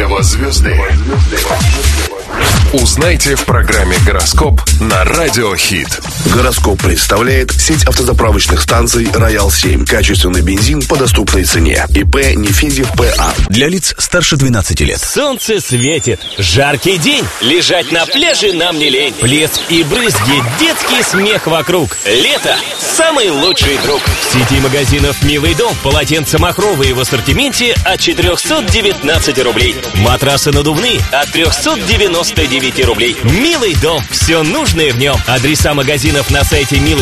для вас звезды? Узнайте в программе «Гороскоп» на Радио Хит. Гороскоп представляет сеть автозаправочных станций «Роял-7». Качественный бензин по доступной цене. ИП Нефедев П.А. Для лиц старше 12 лет. Солнце светит, жаркий день. Лежать на пляже нам не лень. Плеск и брызги, детский смех вокруг. Лето – самый лучший друг. В сети магазинов «Милый дом» полотенца махровые в ассортименте от 419 рублей. Матрасы надувные от 399 рублей. «Милый дом» – все нужное в нем. Адреса магазинов на сайте «Милый